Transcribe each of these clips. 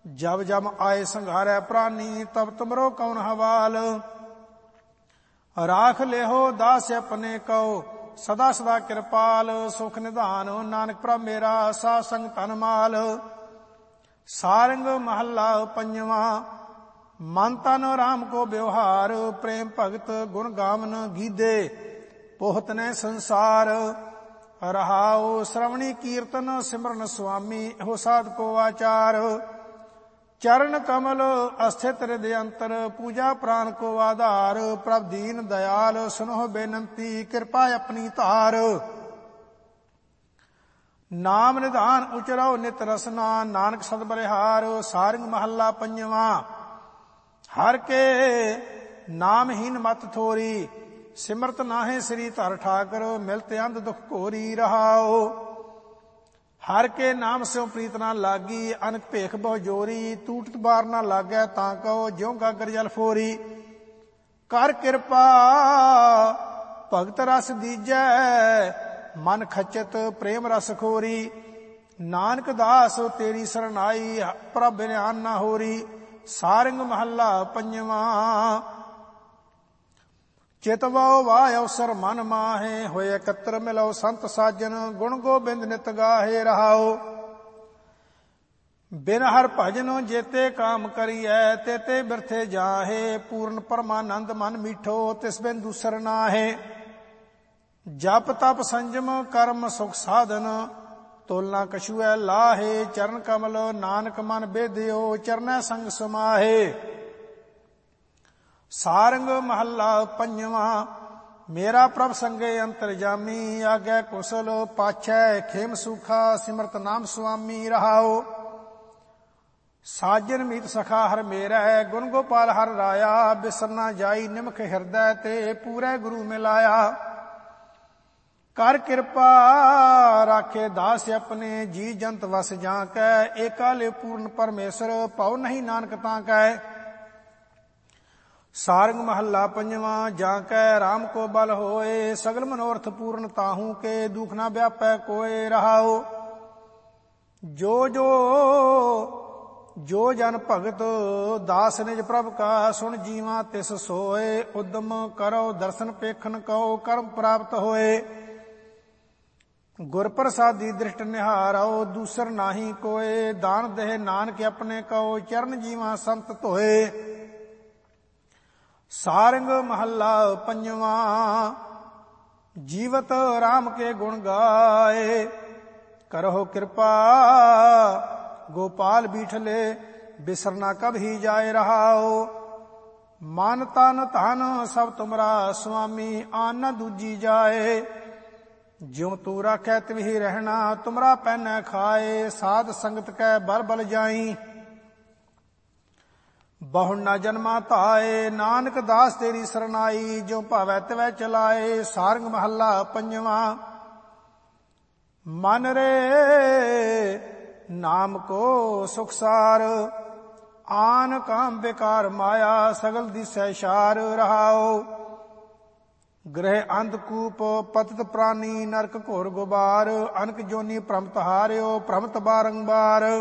जब जब आए संघारै प्राणी तब तुमरो कौन हवाल। राख लेहो दास अपने कहो सदा सदा कृपाल। सुख निधान नानक प्रभ मेरा साध संग तन माल। सारंग महला पंजवा। मन तन राम को व्यवहार। प्रेम भगत गुण गावन गीदे पोहत ने संसार। रहाओ श्रवणी कीर्तन सिमरन स्वामी हो साध को आचार। चरण कमल अस्थित हृदय अंतर पूजा प्राण को आधार। प्रभ दीन दयाल सुनो बेनंती कृपा अपनी तार। नाम निधान उचरो नित रसना नानक सद बलिहार। सारंग महला पंजवा। हर के नामहीन मत थोरी सिमरत नाहे श्री धर ठाकर। मिलते अंध दुख घोरी रहाओ। हर के नाम स्यों प्रीत ना लागी अनक भेख बहु जोरी। टूटत बार ना लागै तां कहो ज्यों गागर जल फोरी। कर कृपा भगत रस दीजै मन खचत प्रेम रस खोरी। नानक दास तेरी सरनाई प्रभ बिन्यान ना होरी। सारंग महला पंजवा। चितवो वाय अवसर मन माहे होए एकत्र मिलो संत साजन। गुण गोबिंद नित गाहे रहाओ। बिन हर भजनो जेते काम करिए तेते बिरथे जाहे। पूर्ण परमानंद मन मीठो तिस बिन दूसर नाहे। जप तप संजम कर्म सुख साधन तोलना कछुए लाहे। चरण कमल नानक मन बेदियो चरणै संग समाहे। सारंग महला पंजवा। मेरा प्रभ संगे अंतरजामी आगे कुशल पाछै खेम सुखा। सिमरत नाम स्वामी रहाओ। साजन मीत सखा हर मेरा गुण गोपाल हर राया। बिसरना जाई निमख हृदय ते पूरे गुरु मिलाया। कर कृपा राखे दास अपने जी जंत वस जाकै। एकाले पूर्ण परमेश्वर पाओ नहीं नानक ताकै। सारंग महला पंजवा। जाकै राम को बल होए सगल मनोरथ पूर्ण ताहू के। दुख ना व्यापै कोय रहाओ। जो जन भगत दास निज प्रभ का सुन जीवा तिस सोए। उद्यम करो दर्शन पेखन कहो कर्म प्राप्त होए। गुर प्रसादी दृष्ट निहारो दूसर नाही कोय। दान देह नानक अपने कहो चरण जीवा संत धोए। सारंग महला पंजवा। जीवत राम के गुण गाए करहो कृपा। गोपाल बीठले बिसरना कभी जाए रहाओ। मन तन धन सब तुमरा स्वामी आन न दूजी जाए। ज्यों तू राखै तिवही रहना तुमरा पैनै खाए। साध संगत कै बल बल जाई बहु न जन्मा धाए। नानक दास तेरी सरनाई जो भावै तिवै चलाए। सारंग महला पंजवा। मन रे नाम को सुख सार आन काम बेकार माया। सगल दिसै शार रहाओ। ग्रह अंधकूप पतित प्राणी नरक घोर गुबार। अनक जोनी भ्रमत हारियो भ्रमत बारंबार।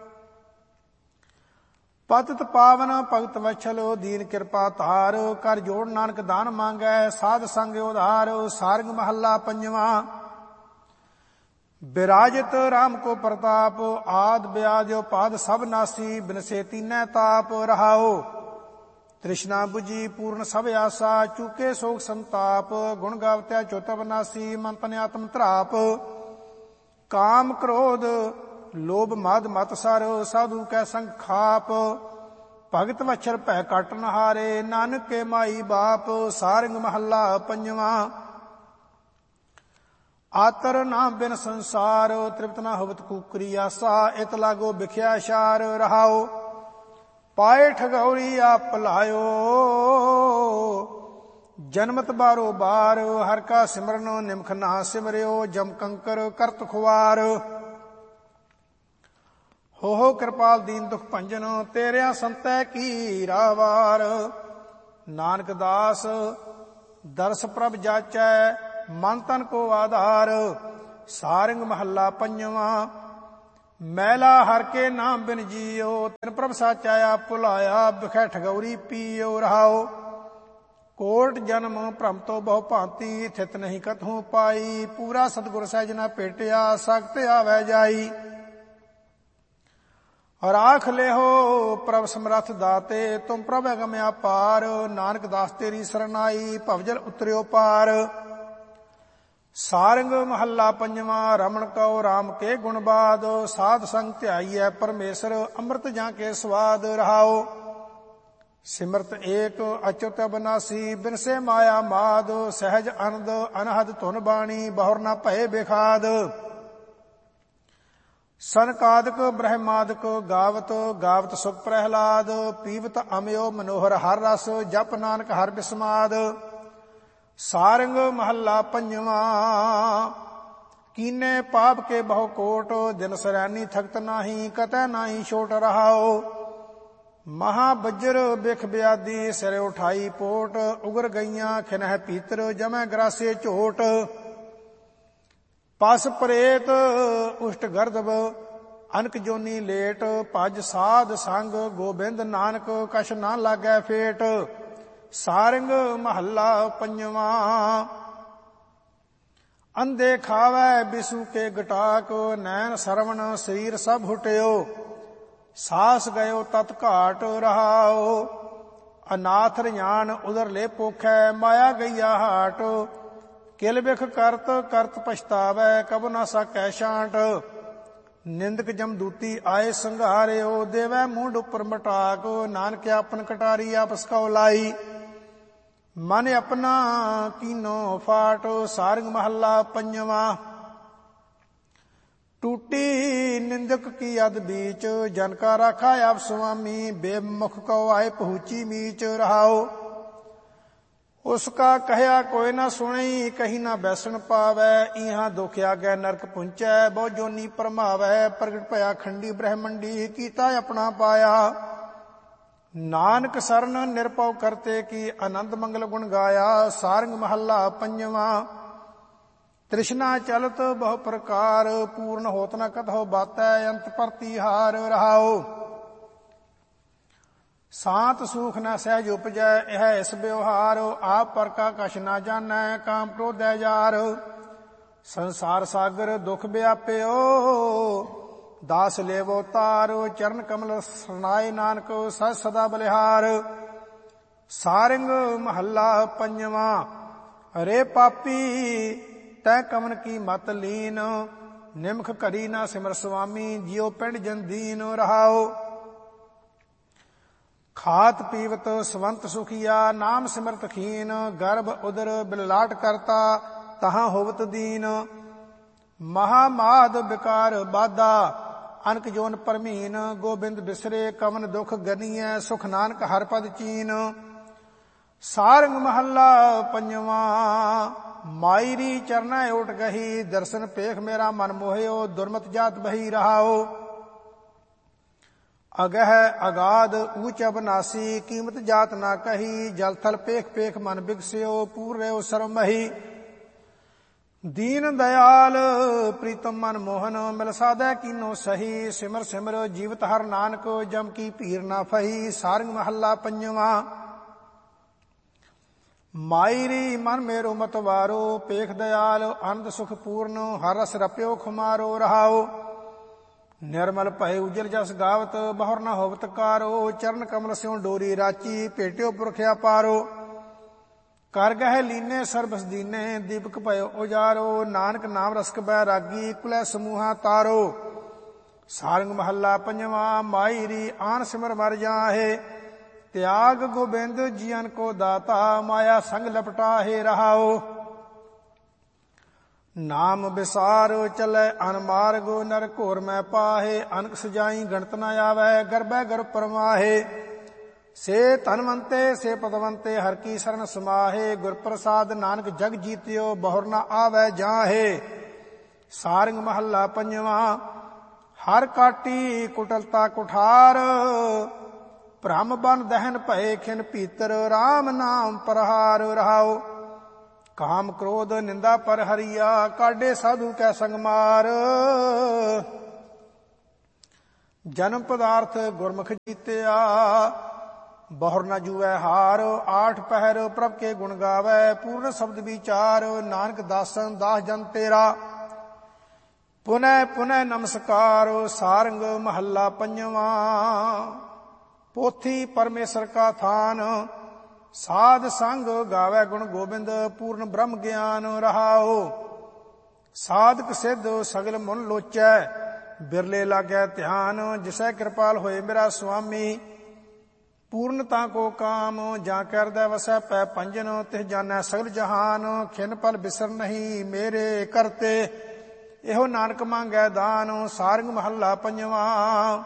पतित पावन भगत वछल दीन कृपा तार। कर जोड़ नानक दान मांगै साध संग उधार। सारंग महला पंजवा। विराजित राम को प्रताप आद ब्याज पाद सब नासी। बिनसे तीनै ताप रहाओ। तृष्णा बुझी पूर्ण सब आसा चूके शोक संताप। गुण गावत्या चौथ विनाशी मन तन आत्म त्राप। काम क्रोध लोभ मद मत सर साधु कै संग खाप। भगत वछर भै काटन हारे नानक के माई बाप। सारंग महला पंजवा। आतर नाम बिन संसार तृप्त ना होवत कुकरी आसा। इत लागो बिख्या शार रहाओ। पाए ठगौरी आप लायो जन्मत बारो बार। हर का सिमरन निमख ना सिमरियो जम कंकर करत खुआर। हो कृपाल दीन दुख भंजन तेरिया संतै की रावार। नानक दास दर्श प्रभ जाचै मन तन को आधार। सारंग महला पंजवा। मैला हर के नाम बिन जियो, तिन प्रभ साचाया भुलाया, बिखै ठगौरी पीओ रहाओ। कोट जन्म भ्रम तो बहु भांति, थित नहीं कतहु पाई, पूरा सतगुर सहज न भेटिया, सख्त आवे जाई। और आख ले हो प्रभ समरथ दाते, तुम प्रभ अगम्या पार, नानक दास तेरी सरनाई, भवजल उतरियो पार। सारंग महला पंजवा, रमण कौ राम के गुणबाद, साध संग ध्याईਐ परमेश्वर, अमृत जां के स्वाद रहाओ। सिमरत एक अच्युत अविनाशी, बिनसे माया माद, सहज आनंद अनहद धुन बाणी, बहुर न भय बेखाद। सनकादक ब्रह्मादक गावत, गावत सुख प्रहलाद, पीवत अमयो मनोहर हर रस, जप नानक हर बिस्माद। सारंग महला पंजवा, कीने पाप के बहु कोट, दिन सरैनी थकत नाही, कतै नाही छोट रहाओ। महाबज्र बिख ब्यादी, सिर उठाई पोट, उगर गईयां खिनह पीतर, जमै ग्रासे झोट। पस प्रेत उष्ट गर्दब, अनक जोनी लेट, भज साध संग, गोबिंद नानक कछ ना लागै फेट। सारंग महला पंजवा, अंधे खावै बिसु के गटाक, नैन सरवण शरीर सब हुटियो, सास गयो तत घाट रहाओ। अनाथ रजान उदर ले पोखै, माया गईया हाट, किल बिख करत करत पछतावै, कब न सकै छांट। निंदक जमदूती आए संघारियो, देवै मूंड उपर मटाक, नानक आपन कटारी आपस कौ लाई, मन अपना कीनो फाट। सारंग महला पंजवा, टूटी निंदक की अद बीच, जन का राखा आप स्वामी, बेमुख को आए पहुंची मीच रहाओ। उसका कहया कोई ना सुनई, कहीं ना बैसन पावै, इहां दुख आगे नरक पुंचै, बहु जोनी परमावै, प्रगट भया खंडी ब्रह्मंडी, कीता अपना पाया। नानक सरन निरपौ करते की, आनंद मंगल गुण गाया। सारंग महला पंजवा, तृष्णा चलत बहु प्रकार, पूर्ण होत न कतहु बातै, अंत प्रतिहार रहाओ। सांत सूख न सहज उपजै, यह इस व्यवहार, आप पर का कछ न जानै, काम क्रोध जार। संसार सागर दुख व्याप्यो, दास लेवो तार, चरण कमल सरनाए नानक, सच सदा बलिहार। सारंग महला पंजवा, अरे पापी तै कमन की मत लीन, निमख करी ना सिमर स्वामी, जियो पिंड जन दीन रहाओ। खात पीवत स्वंत सुखिया, नाम सिमरत खीन, गर्भ उदर बिललाट करता, तहां होवत दीन। महामाद विकार बाधा, अनक जोन परमीन, गोबिंद बिसरे कवन दुख गनीय, सुख नानक हर पद चीन। सारंग महला पंजवा, मायरी चरना उठ गही, दर्शन पेख मेरा मन मोहियो, दुर्मत जात बही रहाओ। अगह अगाध ऊंच अविनाशी, कीमत जात ना कही, जल थल पेख पेख मन बिगस्यो, पूर रहो सर्वमही। दीन दयाल प्रीतम मन मोहन, मिल साधै कीनो सही, सिमर सिमर जीवत हर नानक, जम की पीर ना फही। सारंग महला पंजवा, मायरी मन मेरो मतवारो, पेख दयाल आनंद सुख पूर्ण, हर रस रप्यो खुमारो रहाओ। निर्मल भय उजल जस गावत, बहुर न होवत कारो, चरण कमल स्यों डोरी राची, भेटियो पुरखिया पारो। कर गह लीने सर्बस दीने, दीपक भयो उजारो, नानक नाम रसक बैरागी, कुलै समूहा तारो। सारंग महला पंजवा, मायरी आन सिमर मर जाहे, त्याग गोबिंद जियन को दाता, माया संग लपटाहे रहाओ। नाम विसार चलै अनमार्ग, नर घोर मैं पाहे, अनक सजाई गणत न आवे, गर्भै गर्भ परमाहे। से धनवंते से पदवंते, हर की शरण समाहे, गुर प्रसाद नानक जग जीतियो, बहुर न आवे जाहे। सारंग महला पंजवा, हर काटी कुटलता कुठार, भ्रम बन दहन भय खिन पीतर, राम नाम प्रहार रहाओ। काम क्रोध निंदा पर हरिया, काडे साधु कै संग मार। ਜਨਮ ਪਦਾਰਥ ਗੁਰਮੁਖ ਜੀਤਿਆ। ਬਹੁਰ ਨ ਜੂਐ ਹਾਰ, ਆਠ ਪਹਿਰ ਪ੍ਰਭ ਕੇ ਗੁਣ ਗਾਵੈ। ਪੂਰਨ ਸ਼ਬਦ ਵਿਚਾਰ, ਨਾਨਕ ਦਾਸਨ ਦਾਸ ਜਨ ਤੇਰਾ। ਪੁਨਹ ਪੁਨਹ ਨਮਸਕਾਰ, ਸਾਰੰਗ ਮਹੱਲਾ ਪੰਜਵਾਂ। ਪੋਥੀ ਪਰਮੇਸ਼ਰ ਕਾ ਥਾਨ, ਸਾਧ ਸੰਗ ਗਾਵੈ ਗੁਣ ਗੋਬਿੰਦ। ਪੂਰਨ ਬ੍ਰਹਮ ਗਿਆਨ ਰਹਾਉ, ਸਾਧਕ ਸਿੱਧ ਸਗਲ ਮਨ ਲੋਚੈ। ਬਿਰਲੇ ਲਾਗੈ ਧਿਆਨ, ਜਿਸੈ ਕਿਰਪਾਲ ਹੋਏ ਮੇਰਾ ਸੁਆਮੀ। ਪੂਰਨਤਾ ਕੋ ਕਾਮ, ਜਾਂ ਕਰਦੈ ਵਸੈ ਪੈ ਪੰਜਨ। ਤਿਸ ਜਾਣੈ ਸਗਲ ਜਹਾਨ, ਖਿਨ ਪਲ ਬਿਸਰ ਨਹੀਂ ਮੇਰੇ ਕਰਤੇ। ਇਹੋ ਨਾਨਕ ਮੰਗੈ ਦਾਨ, ਸਾਰੰਗ ਮਹੱਲਾ ਪੰਜਵਾਂ।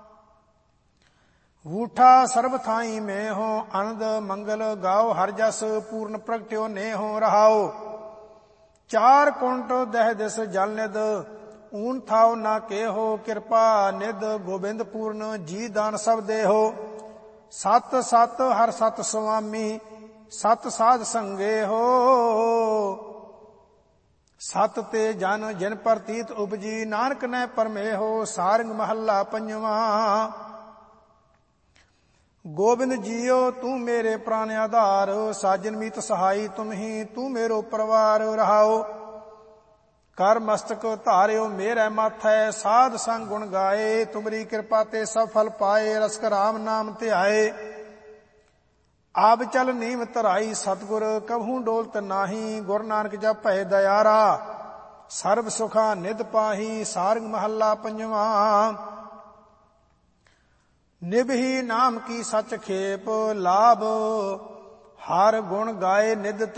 ਊਠਾ ਸਰਬ ਥਾਈ ਮੇਹੋ, ਅਨੰਦ ਮੰਗਲ ਗਾਓ ਹਰਿ ਜਸ। ਪੂਰਨ ਪ੍ਰਗਟਿਓ ਨੇਹੋ ਰਹਾਓ, ਚਾਰ ਕੁੰਟ ਦਹਿ ਦਿਸ ਜਲ ਨਿਦ। ਊਨ ਥਾਉ ਨਾ ਕੇਹੋ, ਕਿਰਪਾ ਨਿਦ ਗੋਬਿੰਦ ਪੂਰਨ। ਜੀ ਦਾਨ ਸਭ ਦੇਹੋ, ਸਤ ਸਤ ਹਰ ਸਤ ਸੁਆਮੀ। ਸਤ ਸਾਧ ਸੰਗੇ ਹੋ, ਸਤ ਤੇ ਜਨ ਜਿਨ ਪ੍ਰਤੀਤ ਉਪਜੀ। ਨਾਨਕ ਨੈ ਪਰਮੇਹੋ, ਸਾਰੰਗ ਮਹੱਲਾ ਪੰਜਵਾਂ। ਗੋਬਿੰਦ ਜੀਓ ਤੂੰ ਮੇਰੇ ਪ੍ਰਾਨ ਆਧਾਰ। ਸਾਜਨ ਮੀਤ ਸਹਾਈ ਤੁਮ ਹੀ, ਤੂੰ ਮੇਰੋ ਪਰਵਾਰ ਰਹਾਓ। ਕਰ ਮਸਤਕ ਧਾਰਿਓ ਮੇਰੇ ਮਾਥੈ, ਸਾਧ ਸੰਗ ਗੁਣ ਗਾਏ। ਤੁਮਰੀ ਕਿਰਪਾ ਤੇ ਸਭ ਫਲ ਪਾਏ, ਰਸਕ ਰਾਮ ਨਾਮ ਧਿਆਏ। ਆਬ ਚਲ ਨੀਮ ਧਰਾਈ ਸਤਿਗੁਰ, ਕਬਹੂ ਡੋਲਤ ਨਾਹੀ। ਗੁਰ ਨਾਨਕ ਜਪੈ ਦਇਆਰਾ, ਸਰਬ ਸੁਖਾ ਨਿਧ ਪਾਹੀ। ਸਾਰੰਗ ਮਹੱਲਾ ਪੰਜਵਾਂ। ਨਿਭੀ ਨਾਮ ਕੀ ਸਚ ਖੇਪ, ਲਾਭ ਹਰ ਗੁਣ ਗਾਏ ਨਿਧ